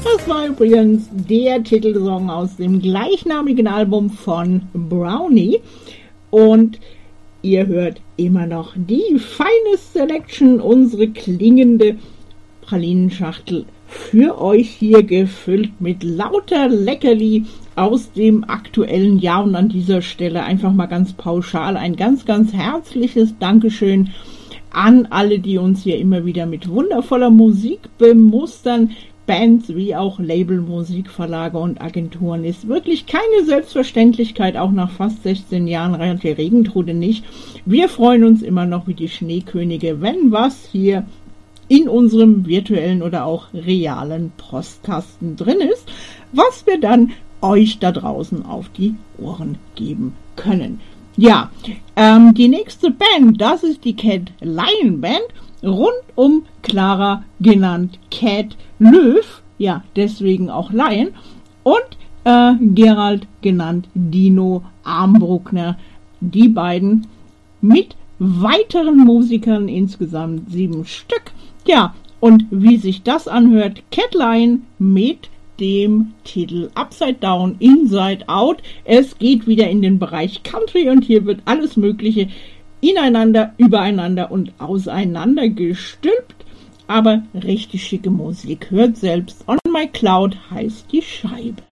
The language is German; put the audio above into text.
Das war übrigens der Titelsong aus dem gleichnamigen Album von Brownie. Und ihr hört immer noch die Finest Selection, unsere klingende Pralinenschachtel für euch hier gefüllt mit lauter Leckerli aus dem aktuellen Jahr. Und an dieser Stelle einfach mal ganz pauschal ein ganz, ganz herzliches Dankeschön an alle, die uns hier immer wieder mit wundervoller Musik bemustern. Bands wie auch Label, Musikverlage und Agenturen ist wirklich keine Selbstverständlichkeit, auch nach fast 16 Jahren reicht der Regentrude nicht. Wir freuen uns immer noch wie die Schneekönige, wenn was hier in unserem virtuellen oder auch realen Postkasten drin ist, was wir dann euch da draußen auf die Ohren geben können. Ja, die nächste Band, das ist die Cat Lion Band, rund um Clara, genannt Cat Löw, ja, deswegen auch Lion, und Gerald, genannt Dino Armbruckner, die beiden mit weiteren Musikern, insgesamt 7 Stück. Ja, und wie sich das anhört, Cat Lion mit dem Titel Upside Down, Inside Out. Es geht wieder in den Bereich Country und hier wird alles Mögliche ineinander, übereinander und auseinander gestülpt, aber richtig schicke Musik. Hört selbst, On My Cloud heißt die Scheibe.